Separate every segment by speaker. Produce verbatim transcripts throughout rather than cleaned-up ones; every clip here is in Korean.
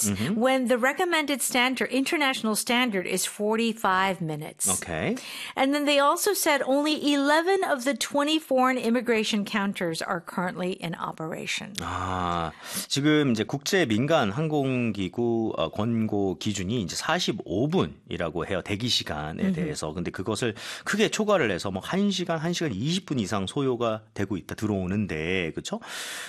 Speaker 1: minutes
Speaker 2: Mm-hmm.
Speaker 1: when the recommended standard, international standard, is forty-five minutes.
Speaker 2: Okay.
Speaker 1: And then they also said only eleven of the twenty foreign immigration counters are currently in operation.
Speaker 2: 아, 지금 이제 국제 민간 항공기구 어, 권고 기준이 이제 사십오 분이라고 해요. 대기 시간에 대해서. 근데 그것을 크게 초과를 해서 뭐 한 시간, 한 시간 이십 분 이상 소요가 되고 있다 들어오는데, 그렇죠?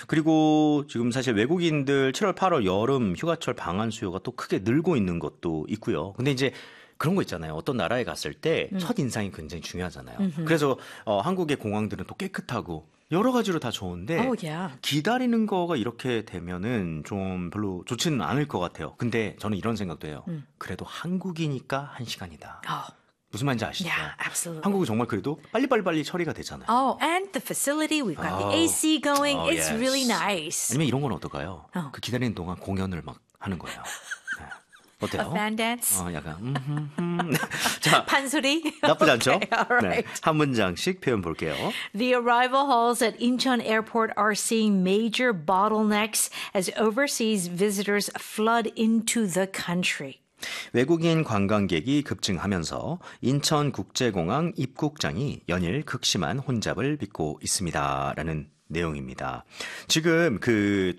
Speaker 2: 그리고 지금 사실 외국인들 칠월, 팔월 여름 휴가철 방한 수요가 또 크게 늘고 있는 것도 있고요. 근데 이제 그런 거 있잖아요. 어떤 나라에 갔을 때 첫 인상이 굉장히 중요하잖아요. 그래서 어, 한국의 공항들은 또 깨끗하고 여러 가지로 다 좋은데
Speaker 1: Oh, yeah.
Speaker 2: 기다리는 거가 이렇게 되면은 좀 별로 좋지는 않을 것 같아요. 근데 저는 이런 생각도 해요. 그래도 한국이니까 한 시간이다.
Speaker 1: Oh.
Speaker 2: 무슨 말인지 아시죠?
Speaker 1: Yeah, absolutely.
Speaker 2: 한국은 정말 그래도 빨리빨리빨리 처리가 되잖아요.
Speaker 1: Oh, and the facility, we've got
Speaker 2: Oh.
Speaker 1: the A C going.
Speaker 2: Oh,
Speaker 1: It's
Speaker 2: yes.
Speaker 1: really nice.
Speaker 2: 아니면 이런 건 어떨까요?
Speaker 1: 어.
Speaker 2: 그 기다리는 동안 공연을 막 하는 거예요. 네. 어때요?
Speaker 1: A fan dance?
Speaker 2: 어, 약간 음, 음, 음. 자,
Speaker 1: 판소리?
Speaker 2: 나쁘지 않죠?
Speaker 1: Okay, all right.
Speaker 2: 네, 한 문장씩 표현 볼게요.
Speaker 1: The arrival halls at Incheon Airport are seeing major bottlenecks as overseas visitors flood into the country.
Speaker 2: 외국인 관광객이 급증하면서 인천국제공항 입국장이 연일 극심한 혼잡을 빚고 있습니다라는 내용입니다. 지금 그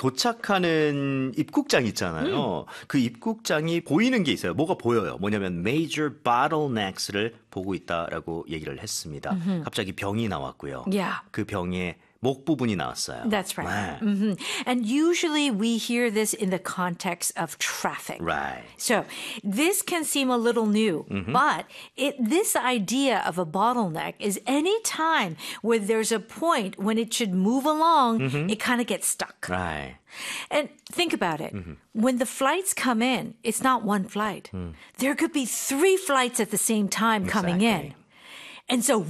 Speaker 2: 도착하는 입국장 있잖아요. 음. 그 입국장이 보이는 게 있어요. 뭐가 보여요? 뭐냐면 major bottlenecks를 보고 있다라고 얘기를 했습니다. 음흠. 갑자기 병이 나왔고요.
Speaker 1: Yeah.
Speaker 2: 그 병에 목 부분이 나왔어요.
Speaker 1: That's right.
Speaker 2: 네.
Speaker 1: Mm-hmm. And usually we hear this in the context of traffic.
Speaker 2: Right.
Speaker 1: So this can seem a little new, mm-hmm. but it, this idea of a bottleneck is any time where there's a point when it should move along, mm-hmm. it kind of gets stuck.
Speaker 2: Right.
Speaker 1: And think about it. Mm-hmm. When the flights come in, it's not one flight. Mm. There could be three flights at the same time
Speaker 2: Exactly.
Speaker 1: coming in. And so,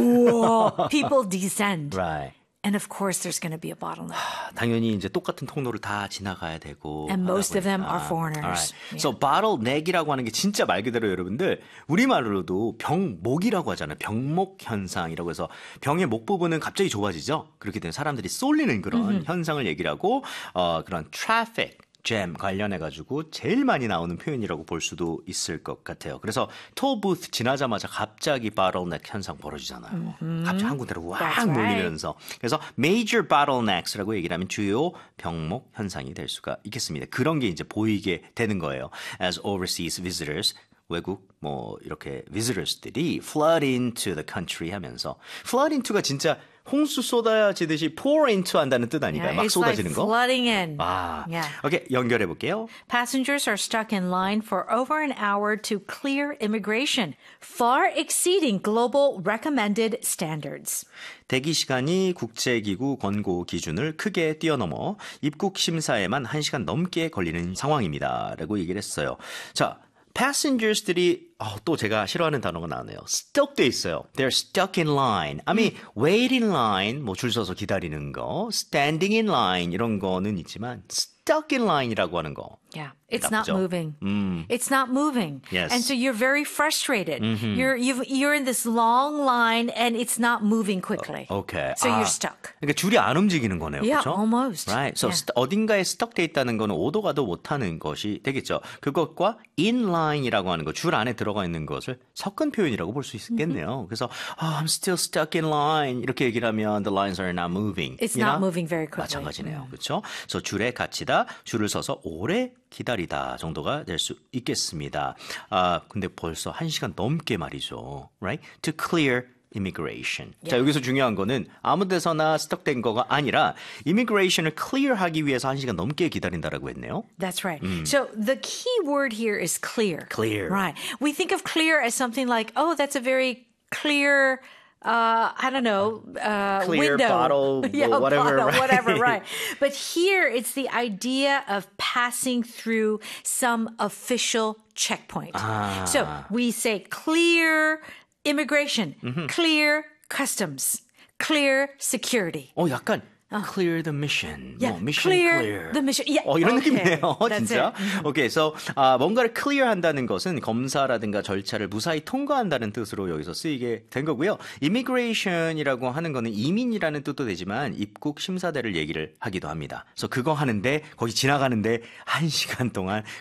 Speaker 1: whoa, people descend.
Speaker 2: Right.
Speaker 1: And of course, there's going to be a bottleneck.
Speaker 2: 당연히 이제 똑같은 통로를 다 지나가야 되고.
Speaker 1: And most of them are foreigners.
Speaker 2: Right.
Speaker 1: Yeah.
Speaker 2: So bottleneck이라고 하는 게 진짜 말 그대로 여러분들 우리말로도 병목이라고 하잖아요. 병목 현상이라고 해서 병의 목 부분은 갑자기 좁아지죠. 그렇게 되면 사람들이 쏠리는 그런 mm-hmm. 현상을 얘기를 하고 어, 그런 traffic. 잼 관련해가지고 제일 많이 나오는 표현이라고 볼 수도 있을 것 같아요. 그래서 톨부스 지나자마자 갑자기 bottleneck 현상 벌어지잖아요. Mm-hmm. 갑자기 한 군데로 왁
Speaker 1: That's
Speaker 2: 몰리면서.
Speaker 1: right.
Speaker 2: 그래서 major bottlenecks라고 얘기를 하면 주요 병목 현상이 될 수가 있겠습니다. 그런 게 이제 보이게 되는 거예요. As overseas visitors, 외국 뭐 이렇게 visitors들이 flood into the country 하면서 flood into가 진짜 홍수 쏟아지듯이 pour into 한다는 뜻 아닌가요?
Speaker 1: Yeah,
Speaker 2: 막
Speaker 1: it's
Speaker 2: 쏟아지는
Speaker 1: like
Speaker 2: 거?
Speaker 1: flooding in.
Speaker 2: 아,
Speaker 1: Yeah.
Speaker 2: 오케이, 연결해 볼게요.
Speaker 1: Passengers are stuck in line for over an hour to clear immigration, far exceeding global recommended standards.
Speaker 2: 대기 시간이 국제기구 권고 기준을 크게 뛰어넘어 입국 심사에만 한 시간 넘게 걸리는 상황입니다. 라고 얘기를 했어요. 자, passengers들이 어, 또 제가 싫어하는 단어가 나오네요. stuck 돼 있어요. They're stuck in line. I mean, wait in line, 뭐 줄 서서 기다리는 거, standing in line 이런 거는 있지만 stuck in line이라고 하는 거.
Speaker 1: Yeah, it's
Speaker 2: 나쁘죠?
Speaker 1: not moving.
Speaker 2: 음.
Speaker 1: It's not moving.
Speaker 2: Yes.
Speaker 1: And so you're very frustrated.
Speaker 2: Mm-hmm.
Speaker 1: You're you've, you're in this long line and it's not moving quickly.
Speaker 2: 어, okay.
Speaker 1: So
Speaker 2: 아,
Speaker 1: you're stuck.
Speaker 2: 그러니까 줄이 안 움직이는 거네요.
Speaker 1: Yeah,
Speaker 2: 그렇죠?
Speaker 1: almost.
Speaker 2: Right. So
Speaker 1: Yeah.
Speaker 2: st- 어딘가에 stuck 돼 있다는 거는 오도 가도 못하는 것이 되겠죠. 그것과 in line이라고 하는 거, 줄 안에 들어가 있는 것을 섞은 표현이라고 볼 수 있겠네요. Mm-hmm. 그래서 oh, I'm still stuck in line 이렇게 얘기를 하면 the lines are not moving.
Speaker 1: It's
Speaker 2: you
Speaker 1: not
Speaker 2: know?
Speaker 1: moving very quickly.
Speaker 2: 마찬가지네요. 그렇죠? 그래서 줄에 갇히다, 줄을 서서 오래 기다리다 정도가 될 수 있겠습니다. 아, 근데 벌써 한 시간 넘게 말이죠. Right? To clear immigration.
Speaker 1: Yeah.
Speaker 2: 자, 여기서 중요한 거는 아무 데서나 스톡된 거가 아니라 immigration을 clear하기 위해서 한 시간 넘게 기다린다라고 했네요.
Speaker 1: That's right. Mm. So the key word here is clear.
Speaker 2: Clear.
Speaker 1: Right. We think of clear as something like, oh, that's a very clear Uh, I don't know, uh,
Speaker 2: Clear
Speaker 1: window.
Speaker 2: bottle,
Speaker 1: yeah,
Speaker 2: whatever,
Speaker 1: bottle,
Speaker 2: right?
Speaker 1: whatever, right. But here it's the idea of passing through some official checkpoint.
Speaker 2: Ah.
Speaker 1: So we say clear immigration, mm-hmm. clear customs, clear security.
Speaker 2: 어, 약간 clear the mission.
Speaker 1: Yeah,
Speaker 2: 뭐, mission
Speaker 1: clear,
Speaker 2: clear.
Speaker 1: the mission. Yeah.
Speaker 2: 어, 이런
Speaker 1: Okay.
Speaker 2: 느낌이네요.
Speaker 1: That's
Speaker 2: 진짜.
Speaker 1: it.
Speaker 2: 오케이. So, 아, 뭔가를 clear 한다는 것은 검사라든가 절차를 무사히 통과한다는 뜻으로 여기서 쓰이게 된 거고요. immigration이라고 하는 거는 이민이라는 뜻도 되지만 입국 심사대를 얘기를 하기도 합니다. 그래서 그거 하는데 거기 지나가는데 한 시간 동안